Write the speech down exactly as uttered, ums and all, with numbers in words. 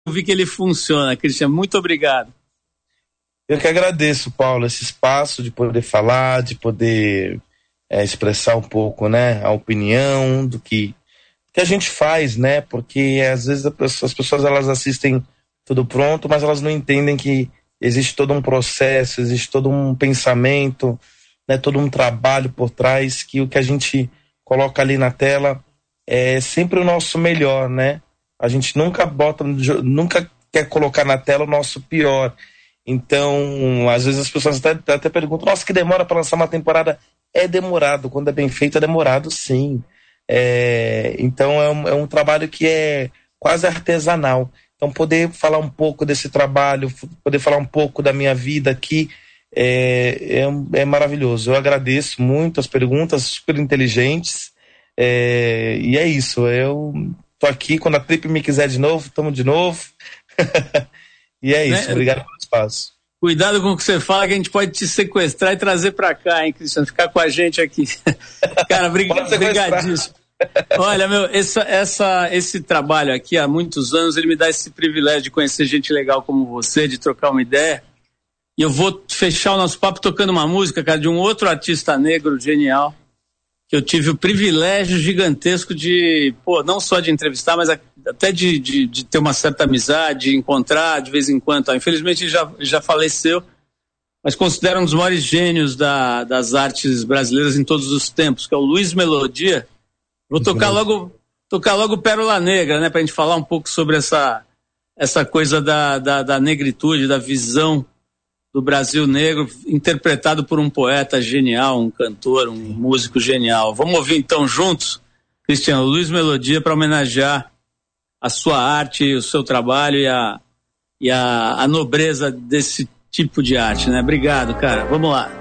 vi que ele funciona. Cristian, muito obrigado. Eu que agradeço, Paulo, esse espaço de poder falar, de poder é, expressar um pouco, né, a opinião do que, que a gente faz, né, porque às vezes as pessoas elas assistem tudo pronto, mas elas não entendem que existe todo um processo, existe todo um pensamento, né, todo um trabalho por trás, que o que a gente coloca ali na tela é sempre o nosso melhor, né? A gente nunca bota, nunca quer colocar na tela o nosso pior. Então, às vezes as pessoas até, até perguntam, nossa, que demora para lançar uma temporada. É demorado, quando é bem feito é demorado, sim. É, então é um, é um trabalho que é quase artesanal. Então poder falar um pouco desse trabalho, poder falar um pouco da minha vida aqui, é, é, é maravilhoso. Eu agradeço muito as perguntas super inteligentes, é, e é isso, eu tô aqui, quando a Trip me quiser de novo, tamo de novo. E é isso, né? Obrigado pelo espaço. Cuidado com o que você fala, que a gente pode te sequestrar e trazer pra cá, hein, Cristiano? Ficar com a gente aqui. Cara, obrigadíssimo. Olha, meu, essa, essa, esse trabalho aqui há muitos anos, ele me dá esse privilégio de conhecer gente legal como você, de trocar uma ideia. E eu vou fechar o nosso papo tocando uma música, cara, de um outro artista negro genial, que eu tive o privilégio gigantesco de, pô, não só de entrevistar, mas até de, de, de ter uma certa amizade, de encontrar de vez em quando. Infelizmente ele já, já faleceu, mas considero um dos maiores gênios da, das artes brasileiras em todos os tempos, que é o Luiz Melodia. Vou tocar logo, tocar logo Pérola Negra, né, pra gente falar um pouco sobre essa, essa coisa da, da, da negritude, da visão do Brasil negro, interpretado por um poeta genial, um cantor, um músico genial. Vamos ouvir então juntos, Cristiano, Luiz Melodia, para homenagear a sua arte, o seu trabalho e a, e a, a nobreza desse tipo de arte, né? Obrigado, cara. Vamos lá.